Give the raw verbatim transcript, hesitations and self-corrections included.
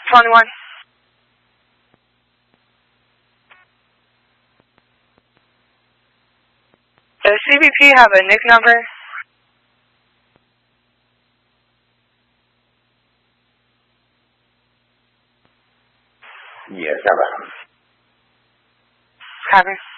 twenty-one. Does C B P have a N I C number? Yes, have a. Copy.